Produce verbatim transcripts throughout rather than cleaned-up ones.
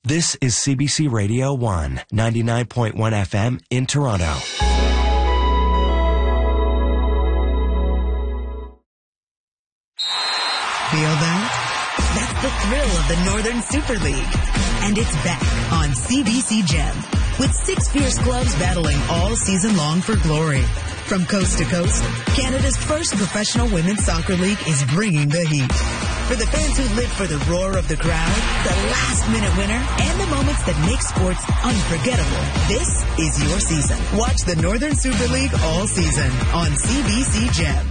This is C B C Radio one, ninety-nine point one F M in Toronto. Feel that? That's the thrill of the Northern Super League. And it's back on C B C Gem, with six fierce clubs battling all season long for glory. From coast to coast, Canada's first professional women's soccer league is bringing the heat. For the fans who live for the roar of the crowd, the last-minute winner, and the moments that make sports unforgettable, this is your season. Watch the Northern Super League all season on C B C Gem.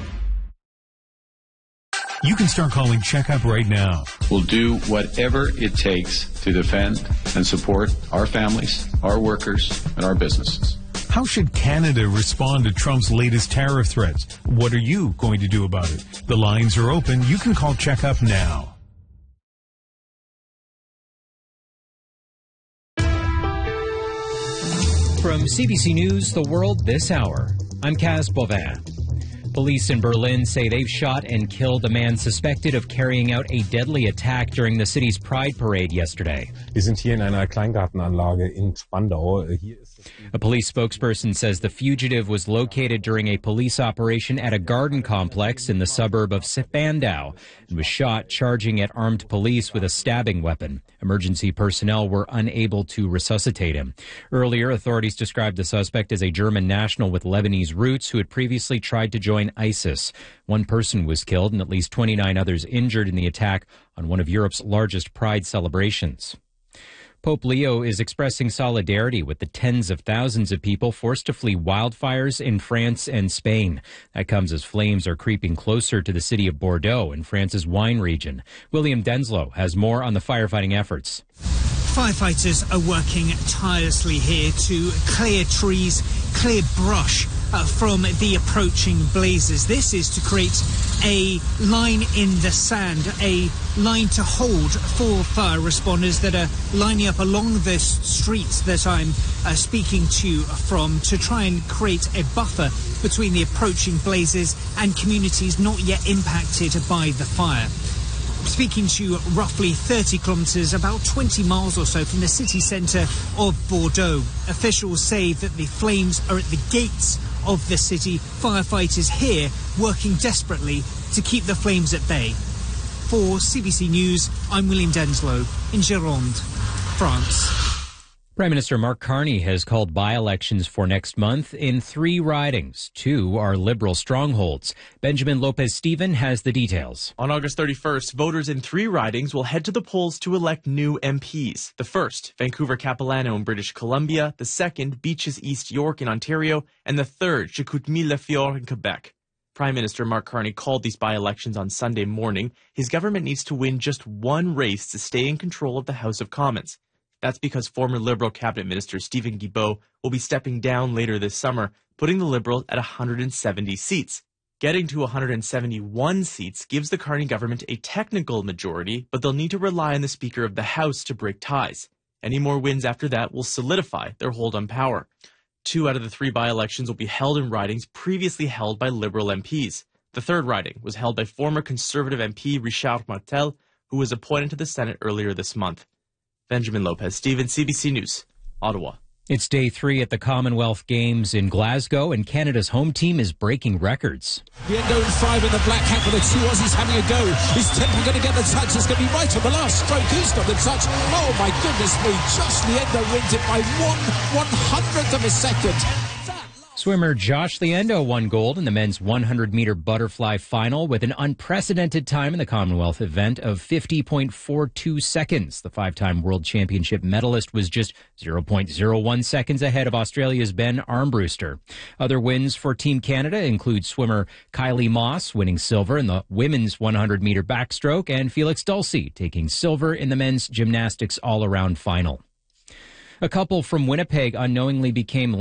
You can start calling Checkup right now. We'll do whatever it takes to defend and support our families, our workers, and our businesses. How should Canada respond to Trump's latest tariff threats? What are you going to do about it? The lines are open. You can call Checkup now. From C B C News, The World This Hour, I'm Kaz Bovin. Police in Berlin say they've shot and killed a man suspected of carrying out a deadly attack during the city's Pride Parade yesterday. Wir sind hier in einer Kleingartenanlage in Spandau. A police spokesperson says the fugitive was located during a police operation at a garden complex in the suburb of Spandau and was shot charging at armed police with a stabbing weapon. Emergency personnel were unable to resuscitate him. Earlier, authorities described the suspect as a German national with Lebanese roots who had previously tried to join ISIS. One person was killed and at least twenty-nine others injured in the attack on one of Europe's largest Pride celebrations. Pope Leo is expressing solidarity with the tens of thousands of people forced to flee wildfires in France and Spain. That comes as flames are creeping closer to the city of Bordeaux in France's wine region. William Denslow has more on the firefighting efforts. Firefighters are working tirelessly here to clear trees, clear brush uh, from the approaching blazes. This is to create a line in the sand, a line to hold for fire responders that are lining up along the streets that I'm uh, speaking to you from to try and create a buffer between the approaching blazes and communities not yet impacted by the fire. Speaking to you roughly thirty kilometres, about twenty miles or so from the city centre of Bordeaux. Officials say that the flames are at the gates of the city. Firefighters here working desperately to keep the flames at bay. For C B C News, I'm William Denslow in Gironde, France. Prime Minister Mark Carney has called by-elections for next month in three ridings. Two are Liberal strongholds. Benjamin Lopez-Steven has the details. On August thirty-first, voters in three ridings will head to the polls to elect new M Ps. The first, Vancouver-Capilano in British Columbia. The second, Beaches East York in Ontario. And the third, Chicoutimi-Le-Fjord in Quebec. Prime Minister Mark Carney called these by-elections on Sunday morning. His government needs to win just one race to stay in control of the House of Commons. That's because former Liberal Cabinet Minister Stephen Guilbeault will be stepping down later this summer, putting the Liberals at one hundred seventy seats. Getting to one hundred seventy-one seats gives the Carney government a technical majority, but they'll need to rely on the Speaker of the House to break ties. Any more wins after that will solidify their hold on power. Two out of the three by-elections will be held in ridings previously held by Liberal M Ps. The third riding was held by former Conservative M P Richard Martel, who was appointed to the Senate earlier this month. Benjamin Lopez-Steven, C B C News, Ottawa. It's day three at the Commonwealth Games in Glasgow, and Canada's home team is breaking records. Liendo in five in the black hat with the two Aussies having a go. Is Temple going to get the touch? It's going to be right on the last stroke. Who's got the touch? Oh, my goodness me. Josh Liendo wins it by one one-hundredth of a second. Swimmer Josh Liendo won gold in the men's one hundred meter butterfly final with an unprecedented time in the Commonwealth event of fifty point four two seconds. The five-time world championship medalist was just zero point zero one seconds ahead of Australia's Ben Armbruster. Other wins for Team Canada include swimmer Kylie Moss winning silver in the women's one hundred meter backstroke and Felix Dulcie taking silver in the men's gymnastics all-around final. A couple from Winnipeg unknowingly became